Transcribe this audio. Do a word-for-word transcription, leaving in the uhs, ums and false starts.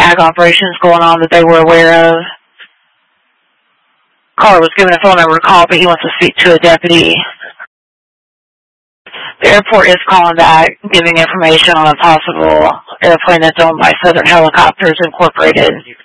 ag operations going on that they were aware of. Caller was given a phone number to call, but he wants to speak to a deputy. The airport is calling back, giving information on a possible airplane that's owned by Southern Helicopters Incorporated.